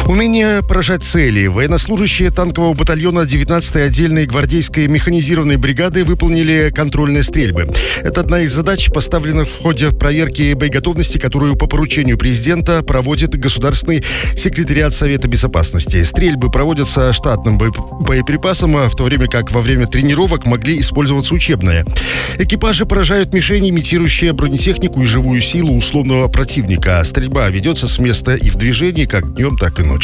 Умение поражать цели. Военнослужащие танкового батальона 19-й отдельной гвардейской механизированной бригады выполнили контрольные стрельбы. Это одна из задач, поставленных в ходе проверки боеготовности, которую по поручению президента проводит Государственный секретариат Совета Безопасности. Стрельбы проводятся штатным боеприпасом, в то время как во время тренировок могли использоваться учебные. Экипажи поражают мишени, имитирующие бронетехнику и живую силу условного противника. Стрельба ведется с места и в движении как днем, так и ночью.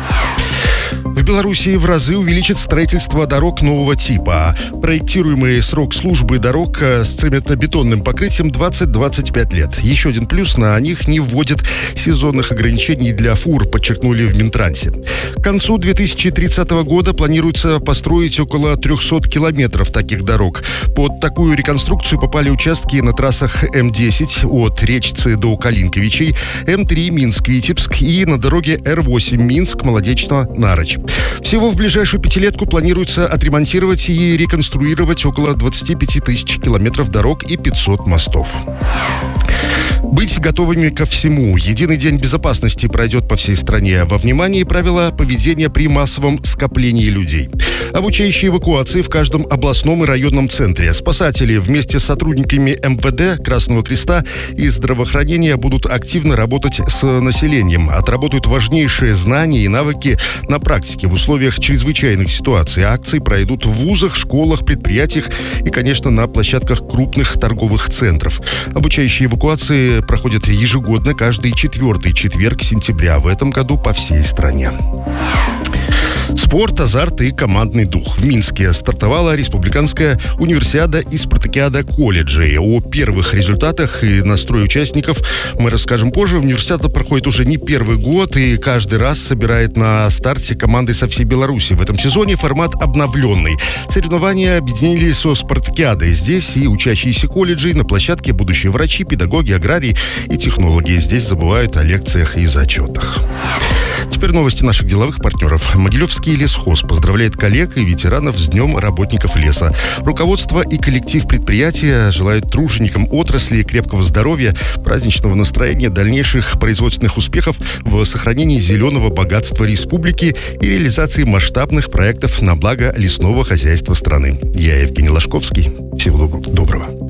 В Беларуси в разы увеличит строительство дорог нового типа. Проектируемый срок службы дорог с цементно-бетонным покрытием 20-25 лет. Еще один плюс: на них не вводят сезонных ограничений для фур, подчеркнули в Минтрансе. К концу 2030 года планируется построить около 300 километров таких дорог. Под такую реконструкцию попали участки на трассах М10 от Речицы до Калинковичей, М3 Минск-Витебск и на дороге Р8 Минск-Молодечно-Нарочь. Всего в ближайшую пятилетку планируется отремонтировать и реконструировать около 25 тысяч километров дорог и 500 мостов. Быть готовыми ко всему. Единый день безопасности пройдет по всей стране. Во внимании правила поведения при массовом скоплении людей. Обучающие эвакуации в каждом областном и районном центре. Спасатели вместе с сотрудниками МВД, Красного Креста и здравоохранения будут активно работать с населением. Отработают важнейшие знания и навыки на практике в условиях чрезвычайных ситуаций. Акции пройдут в вузах, школах, предприятиях и, конечно, на площадках крупных торговых центров. Обучающие эвакуации проходят ежегодно каждый 4-й четверг сентября. В этом году по всей стране. Спорт, азарт и командный дух. В Минске стартовала республиканская универсиада и спартакиада колледжей. О первых результатах и настрое участников мы расскажем позже. Универсиада проходит уже не первый год и каждый раз собирает на старте команды со всей Беларуси. В этом сезоне формат обновленный. Соревнования объединились со спартакиадой. Здесь и учащиеся колледжей, на площадке будущие врачи, педагоги, аграрии и технологи. Здесь забывают о лекциях и зачетах. Теперь новости наших деловых партнеров. Могилевский лесхоз поздравляет коллег и ветеранов с Днем работников леса. Руководство и коллектив предприятия желают труженикам отрасли крепкого здоровья, праздничного настроения, дальнейших производственных успехов в сохранении зеленого богатства республики и реализации масштабных проектов на благо лесного хозяйства страны. Я Евгений Ложковский. Всего доброго.